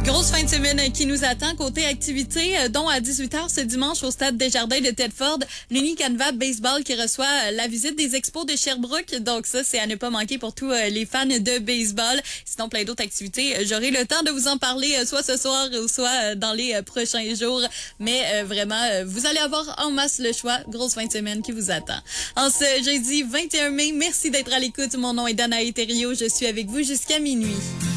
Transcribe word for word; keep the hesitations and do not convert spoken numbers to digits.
Grosse fin de semaine qui nous attend. Côté activité, dont à dix-huit heures ce dimanche au stade Desjardins de Tedford, l'Uni Canva Baseball qui reçoit la visite des expos de Sherbrooke. Donc ça, c'est à ne pas manquer pour tous les fans de baseball. Sinon, plein d'autres activités. J'aurai le temps de vous en parler soit ce soir ou soit dans les prochains jours. Mais vraiment, vous allez avoir en masse le choix. Grosse fin de semaine qui vous attend. En ce jeudi vingt et un mai, merci d'être à l'écoute. Mon nom est Danae Thériault. Je suis avec vous jusqu'à minuit.